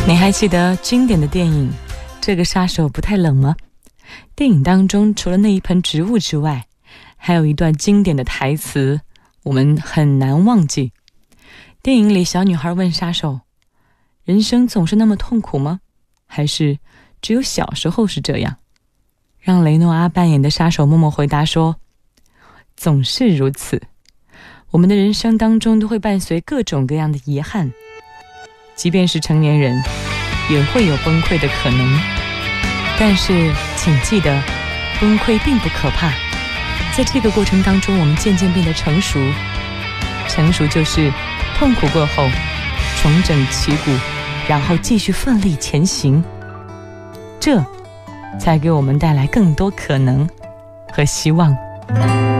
你还记得经典的电影《这个杀手不太冷》吗？电影当中除了那一盆植物之外，还有一段经典的台词我们很难忘记。电影里小女孩问杀手，人生总是那么痛苦吗？还是只有小时候是这样？让雷诺阿扮演的杀手默默回答说，总是如此，我们的人生当中都会伴随各种各样的遗憾，即便是成年人也会有崩溃的可能，但是请记得，崩溃并不可怕，在这个过程当中我们渐渐变得成熟，成熟就是痛苦过后重整旗鼓，然后继续奋力前行，这才给我们带来更多可能和希望。